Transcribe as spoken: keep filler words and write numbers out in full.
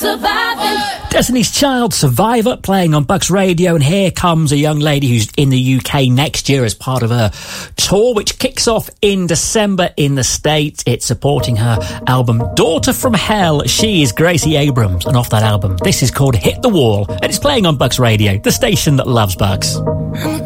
surviving. Destiny's Child, Survivor, playing on Bucks Radio, and here comes a young lady who's in the U K next year as part of her tour, which kicks off in December in the States. It's supporting her album Daughter from Hell. She is Gracie Abrams, and off that album, this is called Hit the Wall, and it's playing on Bucks Radio, the station that loves Bucks.